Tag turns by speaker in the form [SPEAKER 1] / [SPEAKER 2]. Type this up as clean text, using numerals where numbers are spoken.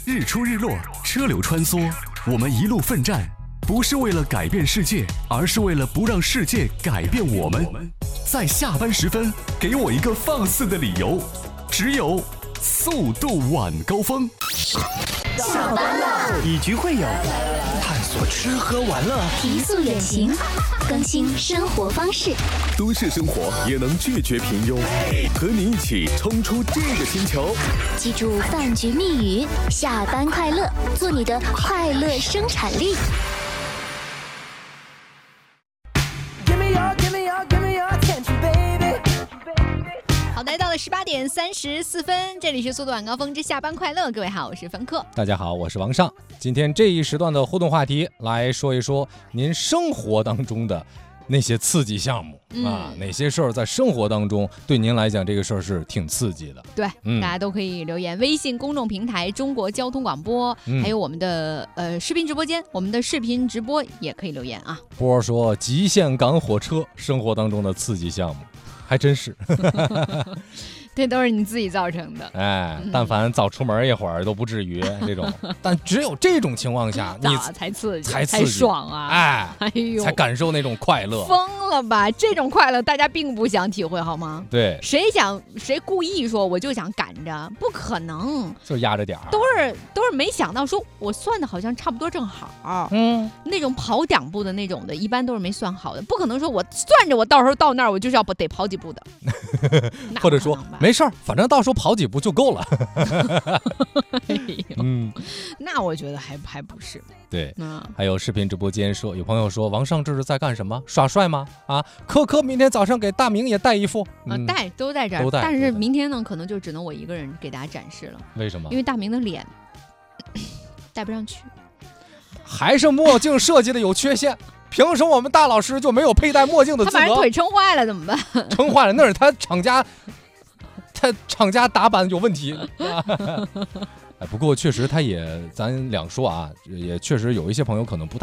[SPEAKER 1] 日出日落，车流穿梭，我们一路奋战，不是为了改变世界，而是为了不让世界改变我们。在下班时分，给我一个放肆的理由，只有速度晚高峰。
[SPEAKER 2] 下班了，
[SPEAKER 3] 以局会友，探索吃喝玩乐，
[SPEAKER 2] 提速远行，更新生活方式。
[SPEAKER 4] 都市生活也能拒绝平庸，和你一起冲出这个星球。
[SPEAKER 2] 记住饭局密语：下班快乐，做你的快乐生产力。
[SPEAKER 5] 好，来到了18点34分，这里是速度晚高峰之下班快乐。各位好，我是冯克。
[SPEAKER 6] 大家好，我是王尚。今天这一时段的互动话题，来说一说您生活当中的那些刺激项目啊，哪些事儿在生活当中对您来讲这个事儿是挺刺激的？
[SPEAKER 5] 对，大家都可以留言，微信公众平台中国交通广播，还有我们的视频直播间，我们的视频直播也可以留言啊。
[SPEAKER 6] 波儿说极限赶火车，生活当中的刺激项目。还真是
[SPEAKER 5] 这都是你自己造成的。
[SPEAKER 6] 但凡早出门一会儿都不至于这种，但只有这种情况下，你
[SPEAKER 5] 才刺激，
[SPEAKER 6] 才
[SPEAKER 5] 爽啊！哎呦，
[SPEAKER 6] 才感受那种快乐。
[SPEAKER 5] 疯了吧？这种快乐大家并不想体会，好吗？
[SPEAKER 6] 对，
[SPEAKER 5] 谁故意说我就想赶着？不可能，
[SPEAKER 6] 就压着点儿。
[SPEAKER 5] 都是没想到，说我算的好像差不多正好。那种跑2步的那种的，一般都是没算好的，不可能说我算着我到时候到那儿我就是要得跑几步的，
[SPEAKER 6] 或者说没事儿，反正到时候跑几步就够了。
[SPEAKER 5] 那我觉得还不是。
[SPEAKER 6] 对，还有视频直播间说，有朋友说王尚这是在干什么？耍帅吗？啊，科明天早上给大明也带一副。
[SPEAKER 5] 都在这儿，但是明天呢，可能就只能我一个人给大家展示了。
[SPEAKER 6] 为什么？
[SPEAKER 5] 因为大明的脸带不上去，
[SPEAKER 6] 还是墨镜设计的有缺陷。凭什么我们大老师就没有佩戴墨镜的资格？
[SPEAKER 5] 他把人腿撑坏了怎么办？
[SPEAKER 6] 撑坏了那是他厂家打板有问题。不过确实咱两说啊，也确实有一些朋友可能不太